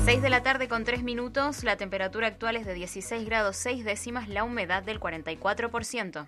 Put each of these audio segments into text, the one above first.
6 de la tarde con 3 minutos, la temperatura actual es de 16 grados 6 décimas, la humedad del 44%.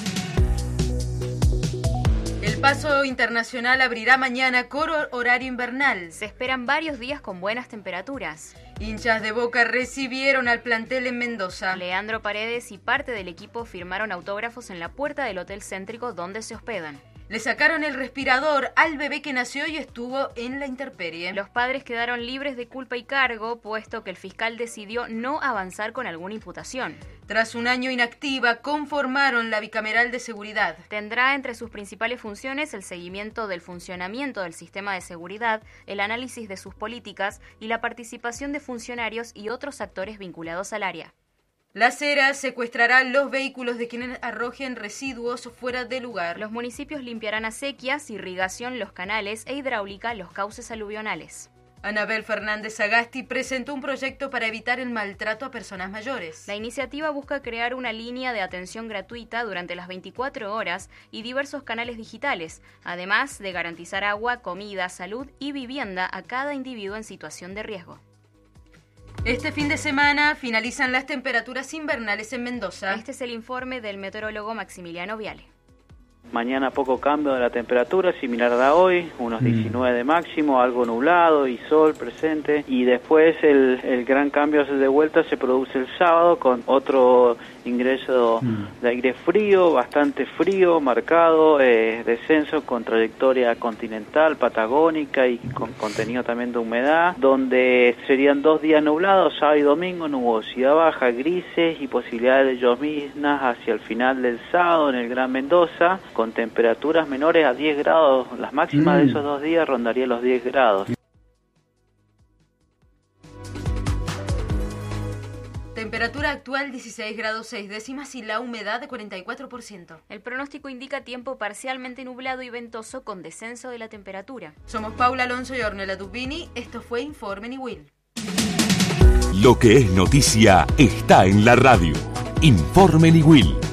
El paso internacional abrirá mañana con horario invernal. Se esperan varios días con buenas temperaturas. Hinchas de Boca recibieron al plantel en Mendoza. Leandro Paredes y parte del equipo firmaron autógrafos en la puerta del hotel céntrico donde se hospedan. Le sacaron el respirador al bebé que nació y estuvo en la intemperie. Los padres quedaron libres de culpa y cargo, puesto que el fiscal decidió no avanzar con alguna imputación. Tras un año inactiva, conformaron la bicameral de seguridad. Tendrá entre sus principales funciones el seguimiento del funcionamiento del sistema de seguridad, el análisis de sus políticas y la participación de funcionarios y otros actores vinculados al área. La Cera secuestrará los vehículos de quienes arrojen residuos fuera de lugar. Los municipios limpiarán acequias, irrigación, los canales e hidráulica los cauces aluvionales. Anabel Fernández Sagasti presentó un proyecto para evitar el maltrato a personas mayores. La iniciativa busca crear una línea de atención gratuita durante las 24 horas y diversos canales digitales, además de garantizar agua, comida, salud y vivienda a cada individuo en situación de riesgo. Este fin de semana finalizan las temperaturas invernales en Mendoza. Este es el informe del meteorólogo Maximiliano Viale. Mañana poco cambio de la temperatura, similar a la hoy, unos 19 de máximo, algo nublado y sol presente. Y después el gran cambio de vuelta se produce el sábado con otro ingreso de aire frío, bastante frío, marcado, descenso con trayectoria continental, patagónica y con contenido también de humedad, donde serían 2 días nublados, sábado y domingo, nubosidad baja, grises y posibilidades de lloviznas hacia el final del sábado en el Gran Mendoza, con temperaturas menores a 10 grados, las máximas de esos 2 días rondarían los 10 grados. Temperatura actual 16 grados 6 décimas y la humedad de 44%. El pronóstico indica tiempo parcialmente nublado y ventoso con descenso de la temperatura. Somos Paula Alonso y Ornella Dubini. Esto fue Informe Niwil. Lo que es noticia está en la radio. Informe Niwil.